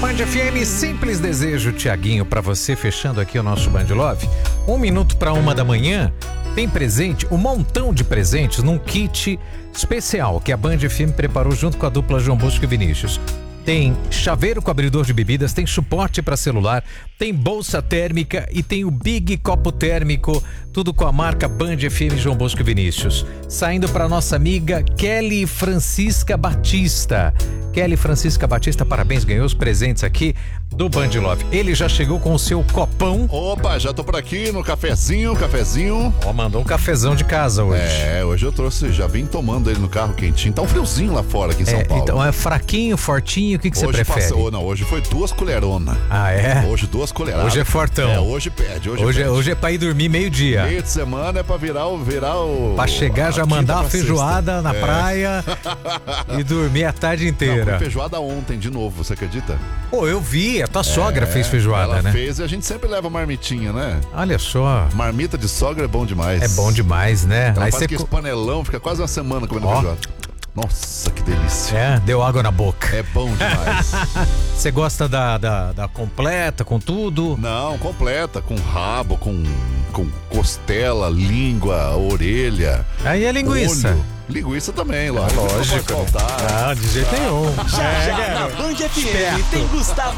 Band FM, simples desejo, Tiaguinho, pra você, fechando aqui o nosso Band Love. 1 minuto para 1 da manhã, tem presente, um montão de presentes num kit especial que a Band FM preparou junto com a dupla João Bosco e Vinícius. Tem chaveiro com abridor de bebidas, tem suporte para celular, tem bolsa térmica e tem o Big Copo Térmico, tudo com a marca Band FM João Bosco e Vinícius. Saindo para nossa amiga Kelly Francisca Batista. Kelly Francisca Batista, parabéns, ganhou os presentes aqui do Band Love. Ele já chegou com o seu copão. Opa, já tô por aqui no cafezinho. Ó, mandou um cafezão de casa hoje. Hoje eu trouxe, já vim tomando ele no carro quentinho. Tá um friozinho lá fora aqui em São Paulo. Então é fraquinho, fortinho, o que você prefere? Hoje foi 2 colheronas. Ah, é? Hoje 2 colheradas. Hoje é fortão. Hoje pede. Hoje é pra ir dormir meio-dia. Meio de semana é pra virar o... Pra chegar, já mandar uma feijoada na praia e dormir a tarde inteira. Não, foi feijoada ontem de novo, você acredita? Pô, eu vi, a tua sogra fez feijoada, ela né? Fez e a gente sempre leva marmitinha, né? Olha só. Marmita de sogra é bom demais. É bom demais, né? Ela Aí faz aquele panelão, fica quase uma semana comendo feijoada. Nossa, que delícia. Deu água na boca. É bom demais. Você gosta da completa, com tudo? Não, completa, com rabo, com costela, língua, orelha. Aí é linguiça. Olho. Linguiça também, lógico. Não pode faltar. De jeito nenhum. Já na Band FM tem Gustavo